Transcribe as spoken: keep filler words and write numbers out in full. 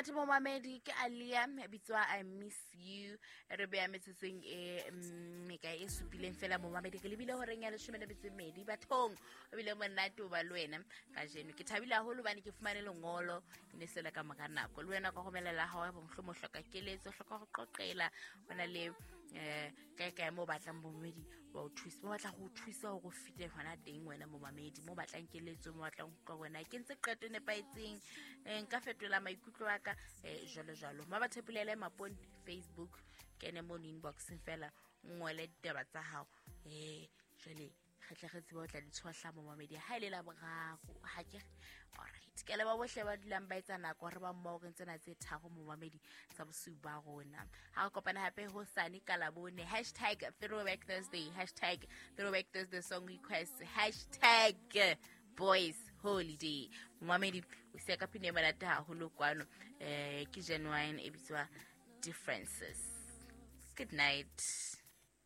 monate mo mamedi ke Alia bitswa I miss you re be ya metsetseng e meka e supileng fela mo mamedi ke lebile ho reng ya leshome le metso e mmedi bathong o bile monate o ba le wena ka jeno ke thabile haholo bane ke fumane lengolo ne se le ka maka nako le wena ka go melela ha wa bonhlo mo hloka keletso hloka go qoqela bona le eh kae kae mo batlang bomedi wa o thusa mo batla go thusa go fite hona teng wena mo mamedi mo batlang keletso mo batlang go wena ke ntse qeto ne paetseng nka fetola maikutlo a ka eh jalo jalo ma bathepolele mapon Facebook kene mo inbox fela ngwele ditaba tsa hao eh jale khatlhagetse ba tla di tshwahla mo mamedi ha ile la bogago ha ke alright ke le ba bohle ba dulang ba etsa nako re ba mmogo ntsena tse thago mo mamedi tsa bosu ba rona ha kopana hape ho sane kala bone #throwback thursday #throwback thursday song request #boys holiday mamedi o se ka pine malata ha ho lokwano eh ke genuine e bitswa differences. Good night.